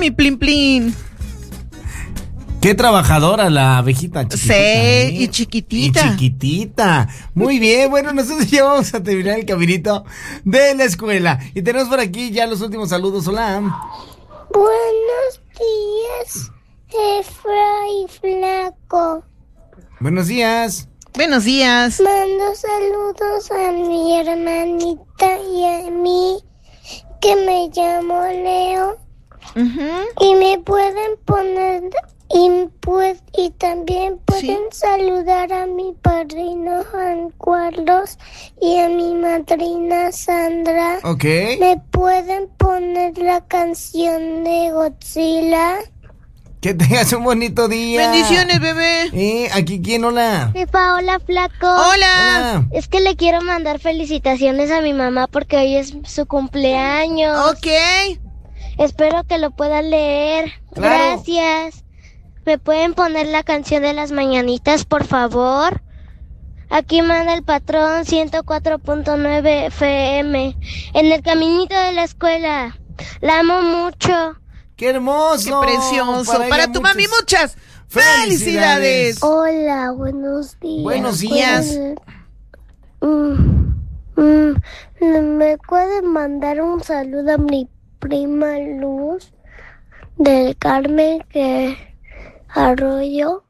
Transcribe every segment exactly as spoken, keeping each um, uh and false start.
mi plin plin. Qué trabajadora la abejita chiquitita. Sí, ¿eh? y chiquitita. Y chiquitita. Muy bien, bueno, nosotros ya vamos a terminar el caminito de la escuela. Y tenemos por aquí ya los últimos saludos. Hola. Buenos días, Efra y Flaco. Buenos días. Buenos días. Mando saludos a mi hermanita y a mí, que me llamo Leo. Uh-huh. Y me pueden poner... Y, pues, y también pueden ¿Sí? saludar a mi padrino Juan Carlos y a mi madrina Sandra. Ok. ¿Me pueden poner la canción de Godzilla? Que tengas un bonito día. Bendiciones, bebé. Eh, aquí quién, hola. Jefa, hola, Flaco. Hola. Hola. Es que le quiero mandar felicitaciones a mi mamá porque hoy es su cumpleaños. Ok. Espero que lo pueda leer. Claro. Gracias. ¿Me pueden poner la canción de las mañanitas, por favor? Aquí manda el patrón ciento cuatro punto nueve F M. En el caminito de la escuela. La amo mucho. ¡Qué hermoso! ¡Qué precioso! Para, Para tu muchas... mami, muchas felicidades. felicidades. Hola, buenos días. Buenos días. Mm, mm, ¿Me pueden mandar un saludo a mi prima Luz del Carmen que Arroyo,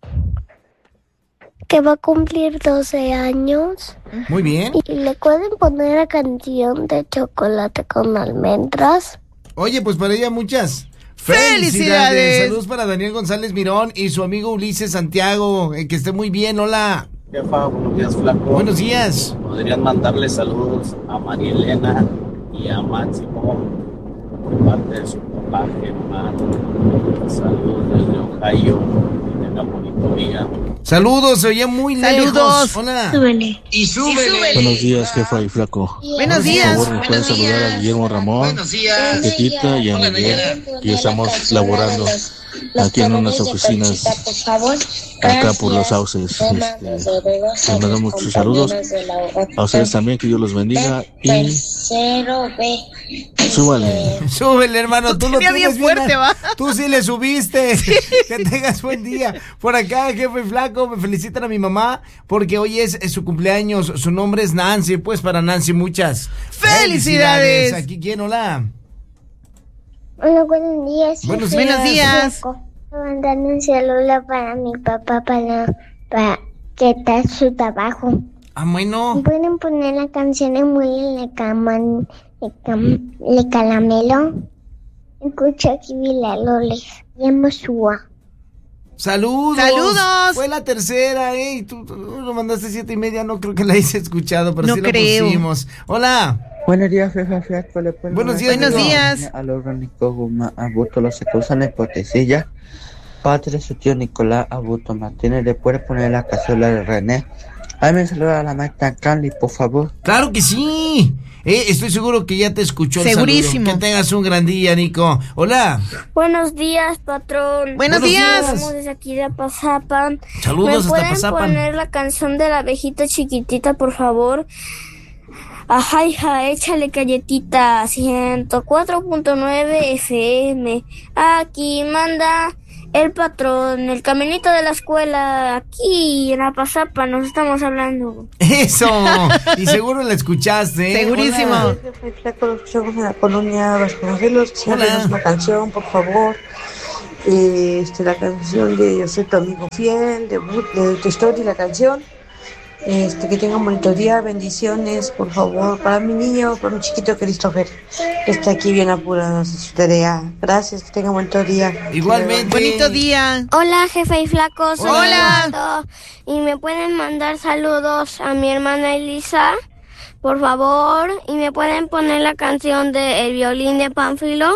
que va a cumplir doce años? Muy bien. Y le pueden poner la canción de Chocolate con Almendras. Oye, pues para ella muchas felicidades. felicidades. Saludos para Daniel González Mirón y su amigo Ulises Santiago. Eh, que esté muy bien, hola. Jefa, buenos días, Flaco. Buenos días. Podrían mandarle saludos a María Elena y a Máximo por parte de su papá, Germán. Saludos desde Ohio. Que tengan bonito día. Saludos, se oye muy Saludos. lejos. Hola. Súbele. Y súbele. Buenos días, jefa y Flaco. Buenos días. Por favor, me pueden saludar a Guillermo Ramón, a Petita y a Miguel, que estamos laborando aquí en unas oficinas acá por los sauces. Este, les mando muchos saludos a ustedes también, que Dios los bendiga y súbale. Súbele, hermano, tú lo tenía tienes bien fuerte, bien, ¿va? Tú sí le subiste. Sí. Que tengas buen día. Por acá, jefe Flaco, me felicitan a mi mamá porque hoy es, es su cumpleaños. Su nombre es Nancy, pues para Nancy muchas felicidades. felicidades. Aquí quién, hola. Hola, buenos días. Buenos días. Buenos días. Voy a mandar un saludo para mi papá, para, para que está su trabajo. Ah, bueno. ¿Pueden poner la canción de Muy Le Caman, Le, cam, le Calamelo? Escucha aquí, Vilalo, le llamo Sua. Saludos. Saludos. Fue la tercera, eh. Tú, tú lo mandaste siete y media, no creo que la hayas escuchado, pero no sí creo. la pusimos. Hola. Buenos días, jefa Flaco. ¿Le puedo Buenos días. Buenos días. Al orgánico Guma Abuto los se cruzan en Potecilla. Padre su tío Nicolás Abuto Martínez. ¿Le puede poner la cazuela de René? Ay, me saluda a la maestra Candy, por favor. Claro que sí. Eh, estoy seguro que ya te escuchó el Segurísimo. saludo. Que tengas un gran día, Nico. Hola. Buenos días, patrón. Buenos, Buenos días. Estamos desde aquí de Apazapan. Saludos hasta ¿Me pueden Apazapan. poner la canción de la abejita chiquitita, por favor? Ajá, hija, échale galletita. ciento cuatro punto nueve F M. Aquí manda el patrón, el caminito de la escuela. Aquí en Apazapan nos estamos hablando. Eso. Y seguro la escuchaste, ¿eh? Segurísimo. Hola. Flaco, los escuchamos en la colonia Vasconcelos. Hola. Quisiera una canción, por favor. Este, la canción de Yo soy tu amigo fiel, de, de tu historia y la canción. Este, que tenga un bonito día, bendiciones, por favor, para mi niño, para mi chiquito Christopher, que está aquí bien apurado en su tarea. Gracias, que tenga un bonito día. Igualmente. Bonito día. Hola, jefe y flaco, soy Hola. Eduardo. Y me pueden mandar saludos a mi hermana Elisa, por favor. Y me pueden poner la canción de El violín de Pánfilo.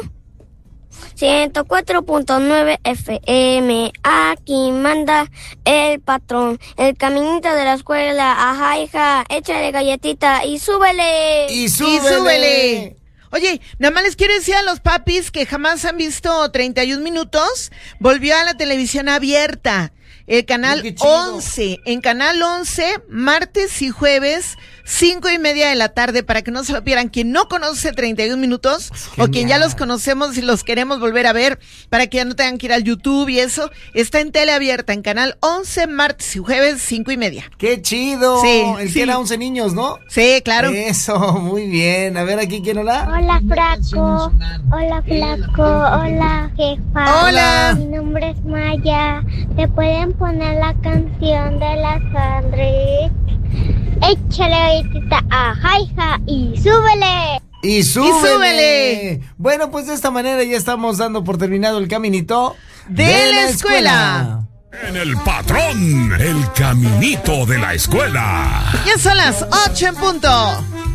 ciento cuatro punto nueve F M. Aquí manda el patrón, el caminito de la escuela. Ajá, hija, échale galletita y súbele. Y Y súbele. súbele. Oye, nada más les quiero decir a los papis que jamás han visto treinta y un minutos. Volvió a la televisión abierta. El canal Uy, qué chido. once. En canal once, martes y jueves, cinco y media de la tarde, para que no se lo pierdan. Quien no conoce treinta y un minutos, o quien ya los conocemos y los queremos volver a ver, para que ya no tengan que ir al YouTube y eso, está en tele abierta, en canal once, martes y jueves, cinco y media. ¡Qué chido! Sí, El sí. que era once niños, ¿no? Sí, claro. Eso, muy bien. A ver, aquí, ¿quién hola? Hola, Flaco. Hola, Flaco. Hola, jefa. Hola. Mi nombre es Maya. ¿Te pueden poner la canción de la Sandrix? Échale galleta a Jaija y súbele. Y súbele. Y súbele. Bueno, pues de esta manera ya estamos dando por terminado el caminito de, de la escuela. En el patrón, el caminito de la escuela. Ya son las ocho en punto.